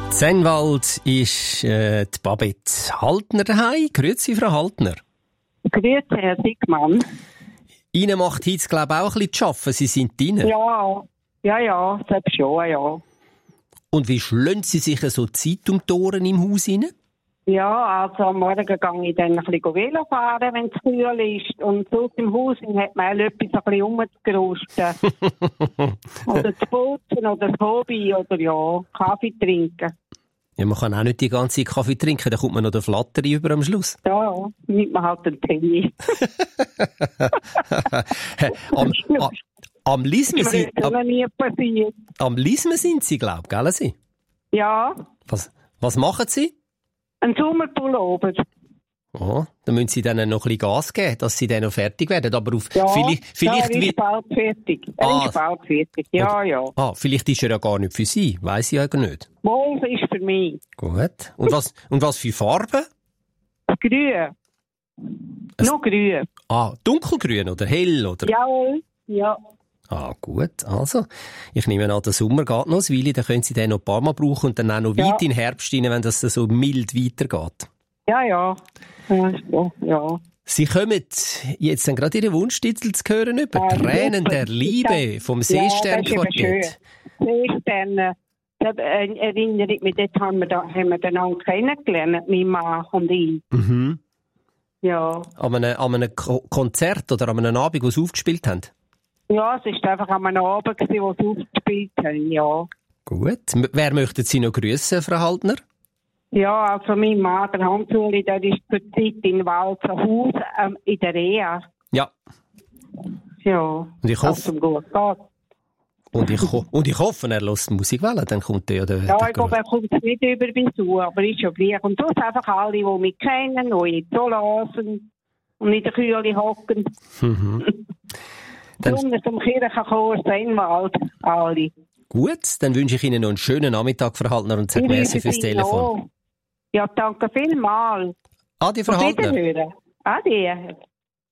Sennwald ist die Babette Haltner daheim. Grüezi, Frau Haltner. Grüezi, Herr Sigmann. Ihnen macht heute, glaube ich, auch ein bisschen zu arbeiten. Sie sind drin. Ja, selbst schon, ja. Und wie schlönt Sie sich so Zeit um die Ohren im Haus rein? Ja, also am Morgen gehe ich dann ein bisschen Velo fahren, wenn es kühl ist. Und so im Haus hat man etwas ein bisschen rumzugerusten. Oder zu putzen, oder das Hobby, oder ja, Kaffee trinken. Ja, man kann auch nicht die ganze Zeit Kaffee trinken, dann kommt man noch den Flatteri über am Schluss. Ja, nimmt man halt einen Tee. Am Lismen sind... Das ist noch nie passiert. Am Lismen sind Sie, glaube ich, gell? Sie? Ja. Was machen Sie? Ein Sommerpullover. Oh, dann müssen Sie dann noch ein bisschen Gas geben, dass Sie dann noch fertig werden. Aber auf ja, vielleicht er ist bald fertig. Er ist bald fertig, ja, ja. Vielleicht ist er ja gar nicht für Sie, weiss ich ja nicht. Wohl, ist für mich. Gut. Und was für Farben? Grün. Noch grün. Dunkelgrün oder hell? Oder? Jawohl, ja. Gut. Also, ich nehme an, der Sommer geht noch ein Weile, dann können Sie den noch ein paar Mal brauchen und dann auch noch weit in den Herbst rein, wenn das so mild weitergeht. Ja. Sie kommen jetzt dann gerade Ihren Wunschtitel zu hören über Tränen der Liebe vom Seesternquartett. Seesterne, da erinnere ich mich, dort haben wir den auch kennengelernt, mein Mann und ich. Mhm. Ja. An einem Konzert oder an einem Abend, wo Sie aufgespielt haben? Ja, es war einfach an einem Abend, wo sie aufgespielt haben, ja. Gut. Wer möchten Sie noch grüßen, Frau Haltner? Ja, also mein Mann, der Hans-Uli, der ist zurzeit in Walzenhaus in der Reha. Ja. Ja. Und ich hoffe... gut geht. Und ich hoffe, er lässt die Musik wählen, dann kommt der... Ja, ich glaube, er kommt nicht über Besuch, aber ist schon gleich. Und sonst einfach alle, die mich kennen, die nicht so lassen und in der Kühle hocken. Mhm. Besonders am Kirchenchor Sennwald, alle. Gut, dann wünsche ich Ihnen noch einen schönen Nachmittag, Frau Haltner, und sage merci fürs Telefon. Ja, danke vielmals. Adi, Frau Haltner. Adi.